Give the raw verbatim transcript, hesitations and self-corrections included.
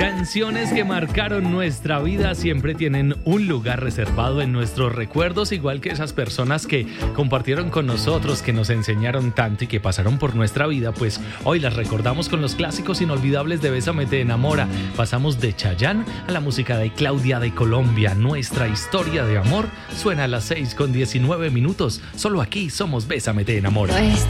Canciones que marcaron nuestra vida siempre tienen un lugar reservado en nuestros recuerdos, igual que esas personas que compartieron con nosotros, que nos enseñaron tanto y que pasaron por nuestra vida, pues hoy las recordamos con los clásicos inolvidables de Bésame te enamora. Pasamos de Chayanne a la música de Claudia de Colombia. Nuestra historia de amor suena a las seis con diecinueve minutos. Solo aquí somos Bésame te enamora. Nuestra